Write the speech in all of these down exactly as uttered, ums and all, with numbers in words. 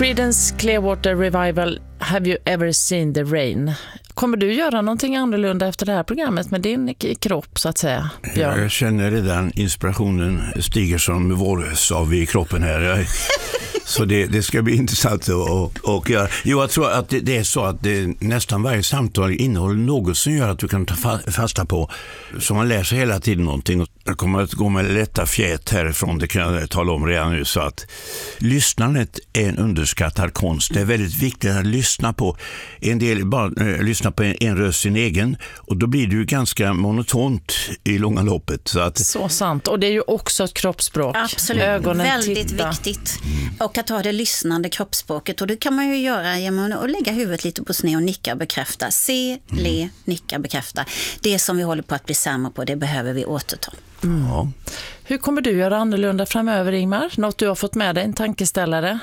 Creedence Clearwater Revival, Have You Ever Seen the Rain? Kommer du göra någonting annorlunda efter det här programmet med din k- kropp så att säga, Björn? Jag känner redan inspirationen stiger som vårsav i kroppen här. Jag, så det, det ska bli intressant att och göra. Jo, jag tror att det, det är så att det, nästan varje samtal innehåller något som gör att du kan ta fa- fasta på. Så man lär sig hela tiden någonting. Jag kommer att gå med lätta fjät härifrån, det kan jag tala om redan nu. Så att lyssnandet är en underskattad konst. Det är väldigt viktigt att lyssna på. En del bara äh, lyssna på en, en röst sin egen, och då blir det ju ganska monotont i långa loppet. Så, att... så sant. Och det är ju också ett kroppsspråk. Absolut, Ögonen väldigt titta. viktigt. Mm. Och att ha det lyssnande kroppsspråket. Och det kan man ju göra genom att lägga huvudet lite på sned och nicka och bekräfta. Se, mm. le, nicka, bekräfta. Det som vi håller på att bli sämre på, det behöver vi återta. Mm. Ja. Hur kommer du göra annorlunda framöver, Ingmar? Något du har fått med dig, en tankeställare?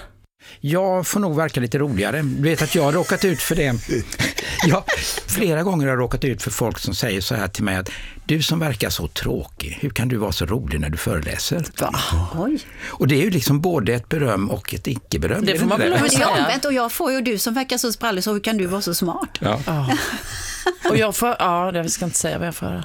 Jag får nog verka lite roligare. Du vet att jag har råkat ut för det. Jag, flera gånger har jag råkat ut för folk som säger så här till mig att du som verkar så tråkig, hur kan du vara så rolig när du föreläser? Va? Oj. Och det är ju liksom både ett beröm och ett icke-beröm. Det får man väl säga. Men det är omvänt, och jag får ju du som verkar så sprallig, så hur kan du vara så smart? Ja. Ja. Och jag får, ja, jag ska inte säga vad jag får.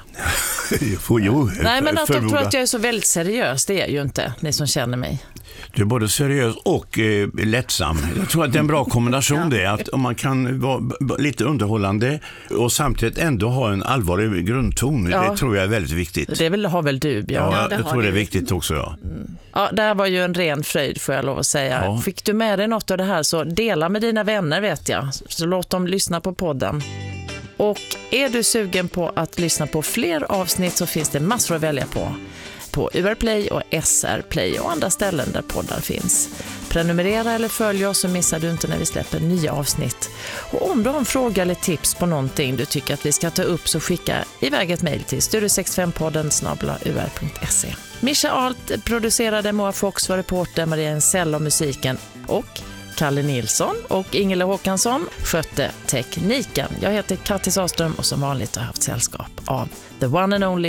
får jo, Nej, men att de tror att jag är så väldigt seriös, det är ju inte, ni som känner mig. Du är både seriös och eh, lättsam. Jag tror att det är en bra kombination ja. det, att om man kan vara b- lite underhållande och samtidigt ändå ha en allvarlig grundton, ja. det tror jag är väldigt viktigt. Det vill, har väl du, Björn? Ja, ja det jag tror det är viktigt också, ja. Mm. Ja, det här var ju en ren fröjd, får jag lov att säga. Ja. Fick du med dig något av det här, så dela med dina vänner, vet jag. Så låt dem lyssna på podden. Och är du sugen på att lyssna på fler avsnitt, så finns det massor att välja på. På U R Play och S R Play och andra ställen där poddar finns. Prenumerera eller följ oss, så missar du inte när vi släpper nya avsnitt. Och om du har en fråga eller tips på någonting du tycker att vi ska ta upp, så skicka iväg ett mejl till studio sextiofem podden snabel-a u r punkt se. Mischa Alt producerade, Moa Fox var reporter, Maria Ensell och musiken, och Kalle Nilsson och Ingela Håkansson skötte tekniken. Jag heter Kattis Aström och som vanligt har jag haft sällskap av The One and Only